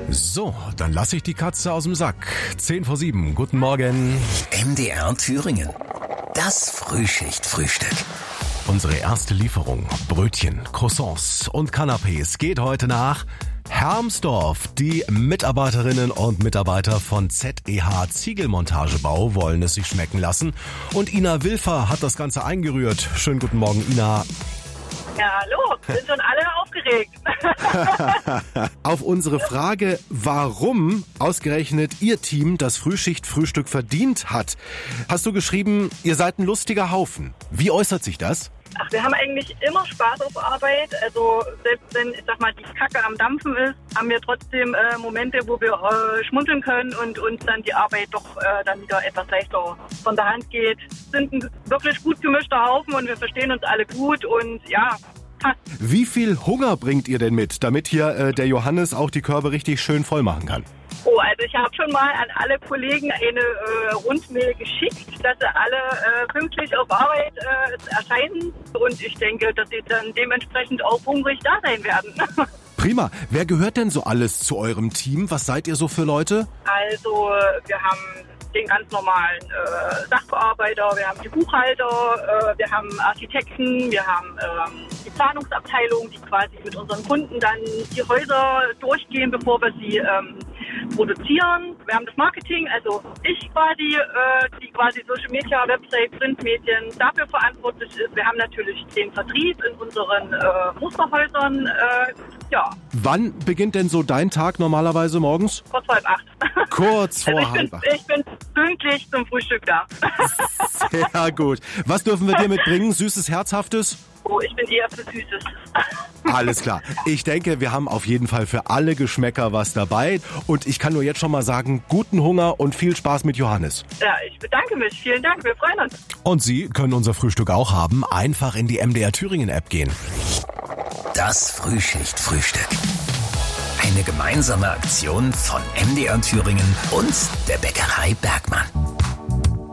So, dann lasse ich die Katze aus dem Sack. 6:50, guten Morgen. MDR Thüringen. Das Frühschichtfrühstück. Unsere erste Lieferung, Brötchen, Croissants und Canapés, geht heute nach Hermsdorf. Die Mitarbeiterinnen und Mitarbeiter von ZEH Ziegelmontagebau wollen es sich schmecken lassen. Und Ina Wilfer hat das Ganze eingerührt. Schönen guten Morgen, Ina. Ja, hallo, sind schon alle aufgeregt. Auf unsere Frage, warum ausgerechnet Ihr Team das Frühschichtfrühstück verdient hat, hast du geschrieben, ihr seid ein lustiger Haufen. Wie äußert sich das? Ach, wir haben eigentlich immer Spaß auf Arbeit. Also selbst wenn, ich sag mal, die Kacke am Dampfen ist, haben wir trotzdem Momente, wo wir schmunzeln können und uns dann die Arbeit doch dann wieder etwas leichter von der Hand geht. Wir sind ein wirklich gut gemischter Haufen und wir verstehen uns alle gut und ja, passt. Wie viel Hunger bringt ihr denn mit, damit hier der Johannes auch die Körbe richtig schön voll machen kann? Oh, also ich habe schon mal an alle Kollegen eine Rundmail geschickt, dass sie alle pünktlich auf Arbeit erscheinen. Und ich denke, dass sie dann dementsprechend auch hungrig da sein werden. Prima. Wer gehört denn so alles zu eurem Team? Was seid ihr so für Leute? Also wir haben den ganz normalen Sachbearbeiter, wir haben die Buchhalter, wir haben Architekten, wir haben die Planungsabteilung, die quasi mit unseren Kunden dann die Häuser durchgehen, bevor wir sie produzieren. Wir haben das Marketing, also ich quasi, die quasi Social Media, Website, Printmedien dafür verantwortlich ist. Wir haben natürlich den Vertrieb in unseren Musterhäusern, ja. Wann beginnt denn so dein Tag normalerweise morgens? Kurz vor 7:30. Kurz vor also 7:30. Ich bin pünktlich zum Frühstück da. Sehr gut. Was dürfen wir dir mitbringen? Süßes, Herzhaftes? Oh, ich bin eher für Süßes. Alles klar. Ich denke, wir haben auf jeden Fall für alle Geschmäcker was dabei. Und ich kann nur jetzt schon mal sagen, guten Hunger und viel Spaß mit Johannes. Ja, ich bedanke mich. Vielen Dank, wir freuen uns. Und Sie können unser Frühstück auch haben. Einfach in die MDR Thüringen App gehen. Das Frühschichtfrühstück. Eine gemeinsame Aktion von MDR Thüringen und der Bäckerei Bergmann.